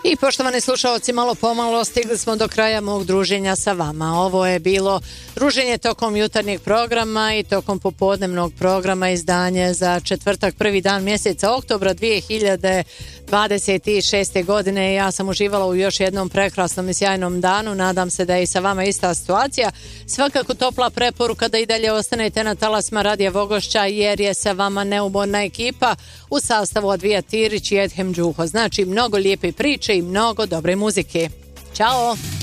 I poštovani slušalci, malo pomalo stigli smo do kraja mog druženja sa vama. Ovo je bilo druženje tokom jutarnjeg programa i tokom popodnevnog programa, izdanje za četvrtak, prvi dan mjeseca oktobra 2026. godine. Ja sam uživala u još jednom prekrasnom i sjajnom danu. Nadam se da je i sa vama ista situacija. Svakako topla preporuka da i dalje ostanete na talasima Radija Vogošća, jer je sa vama neumorna ekipa u sastavu Advija Tirić i Edhem Đuho. Znači mnogo lijepe priče i mnogo dobre muzike. Ćao!